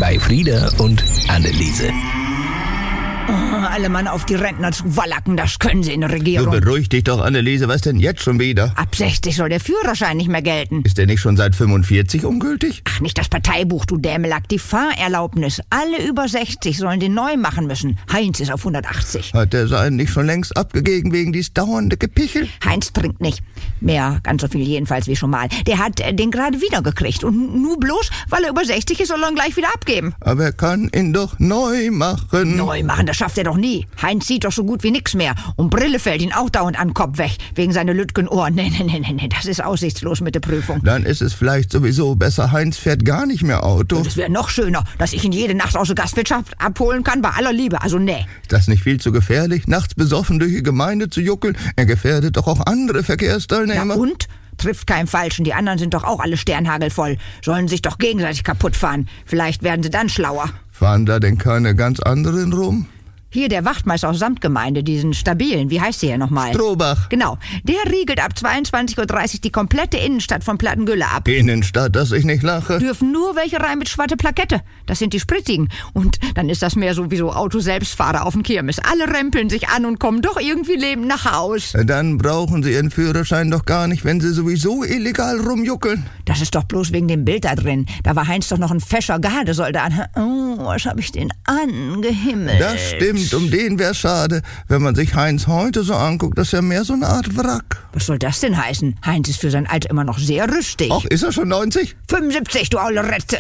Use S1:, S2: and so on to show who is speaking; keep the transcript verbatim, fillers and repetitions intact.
S1: bei Frieda und Anneliese.
S2: Oh, alle Mann auf die Rentner zu wallacken, das können sie in der Regierung.
S3: Du beruhig dich doch, Anneliese, was denn jetzt schon wieder?
S2: Ab sechzig soll der Führerschein nicht mehr gelten.
S3: Ist der nicht schon seit fünfundvierzig ungültig?
S2: Ach, nicht das Parteibuch, du Dämelack, die Fahrerlaubnis. Alle über sechzig sollen den neu machen müssen. Heinz ist auf hundertachtzig.
S3: Hat der seinen nicht schon längst abgegeben wegen dies dauernde Gepichel?
S2: Heinz trinkt nicht. Mehr, ganz so viel jedenfalls wie schon mal. Der hat äh, den gerade wieder gekriegt. Und nur bloß, weil er über sechzig ist, soll er ihn gleich wieder abgeben.
S3: Aber er kann ihn doch neu machen.
S2: Neu machen, das schafft er doch nie. Heinz sieht doch so gut wie nix mehr. Und Brille fällt ihn auch dauernd an den Kopf weg. Wegen seiner Lütgenohren. Nee, nee, nee, nee, das ist aussichtslos mit der Prüfung.
S3: Dann ist es vielleicht sowieso besser, Heinz fährt gar nicht mehr Auto.
S2: Das wäre noch schöner, dass ich ihn jede Nacht aus der Gastwirtschaft abholen kann, bei aller Liebe. Also nee.
S3: Ist das nicht viel zu gefährlich, nachts besoffen durch die Gemeinde zu juckeln? Er gefährdet doch auch andere Verkehrsteilnehmer.
S2: Na und? Trifft keinen Falschen. Die anderen sind doch auch alle sternhagelvoll. Sollen sich doch gegenseitig kaputt fahren. Vielleicht werden sie dann schlauer.
S3: Fahren da denn keine ganz anderen rum?
S2: Hier der Wachtmeister aus Samtgemeinde, diesen stabilen, wie heißt der hier nochmal?
S3: Strohbach.
S2: Genau, der riegelt ab zweiundzwanzig Uhr dreißig die komplette Innenstadt von Plattengülle ab.
S3: Innenstadt, dass ich nicht lache.
S2: Dürfen nur welche rein mit schwarze Plakette. Das sind die spritzigen. Und dann ist das mehr sowieso Autoselbstfahrer auf dem Kirmes. Alle rempeln sich an und kommen doch irgendwie lebend nach Haus.
S3: Dann brauchen sie ihren Führerschein doch gar nicht, wenn sie sowieso illegal rumjuckeln.
S2: Das ist doch bloß wegen dem Bild da drin. Da war Heinz doch noch ein fescher Gardesoldat. Oh, was hab ich den angehimmelt.
S3: Das stimmt. Um den wär's schade. Wenn man sich Heinz heute so anguckt, das ist ja mehr so eine Art Wrack.
S2: Was soll das denn heißen? Heinz ist für sein Alter immer noch sehr rüstig.
S3: Ach, ist er schon neunzig?
S2: fünfundsiebzig, du aule Retze.